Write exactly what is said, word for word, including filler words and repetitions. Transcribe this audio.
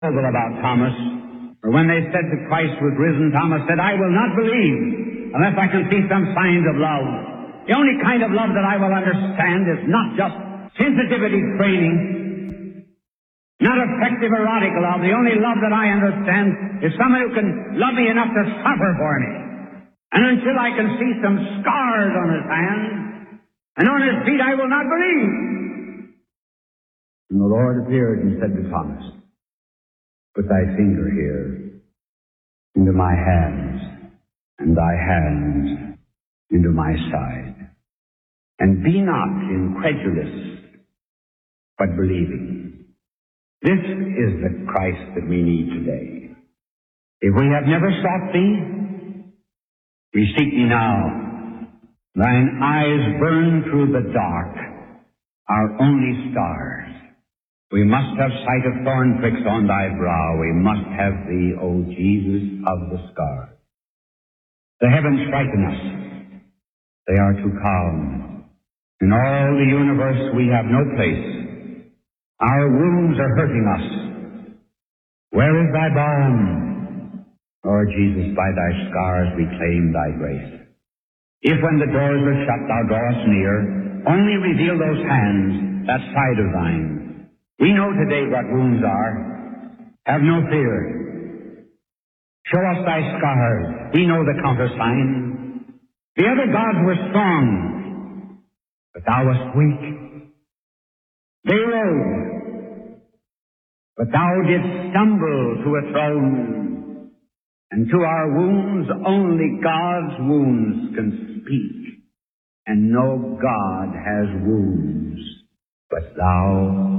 about Thomas, for when they said that Christ was risen, Thomas said, I will not believe unless I can see some signs of love. The only kind of love that I will understand is not just sensitivity training, not effective erotic love. The only love that I understand is someone who can love me enough to suffer for me. And until I can see some scars on his hands and on his feet, I will not believe. And the Lord appeared and said to Thomas, put thy finger here into my hands, and thy hands into my side. And be not incredulous, but believing. This is the Christ that we need today. If we have never sought thee, we seek thee now. Thine eyes burn through the dark, our only stars. We must have sight of thorn pricks on thy brow. We must have thee, O Jesus of the scars. The heavens frighten us. They are too calm. In all the universe we have no place. Our wounds are hurting us. Where is thy balm? Lord Jesus, by thy scars we claim thy grace. If when the doors are shut thou drawest near, only reveal those hands, that side of thine. We know today what wounds are. Have no fear. Show us thy scars. We know the countersign. The other gods were strong, but thou wast weak. They rose, but thou didst stumble to a throne. And to our wounds only God's wounds can speak. And no God has wounds but thou